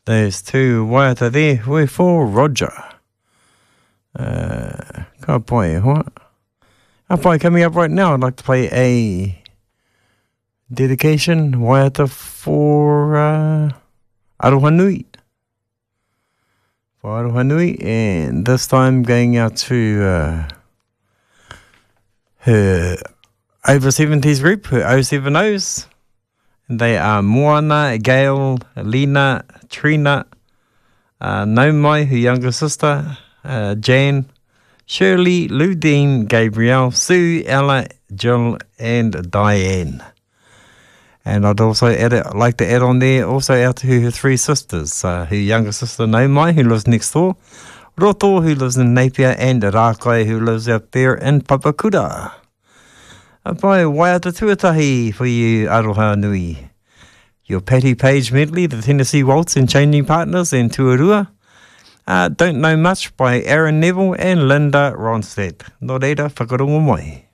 There's two waiata there. We're for Roger. Ka pai, what? Pai, coming up right now, I'd like to play a dedication waiata for Aroha Nui. For Aroha Nui, and this time going out to her over 70s group, her 070s. And they are Moana, Gail, Lena, Trina, Naumai, her younger sister, Jan, Shirley, Ludine, Gabrielle, Sue, Ella, Jill, and Diane. And I'd also like to add on there also out to her three sisters, her younger sister Naumai, who lives next door, Roto, who lives in Napier, and Rakai, who lives out there in Papakura. Pai, waiata tuatahi for you, Aroha Nui. Your Patty Page medley, the Tennessee Waltz and Changing Partners, and Tuarua. Don't Know Much by Aaron Neville and Linda Ronstadt. Nō reira, whakarongo mai.